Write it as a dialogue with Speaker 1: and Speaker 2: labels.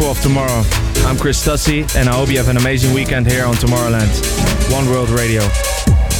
Speaker 1: Expo of Tomorrow. I'm Chris Stussy, and I hope you have an amazing weekend here on Tomorrowland. One World Radio.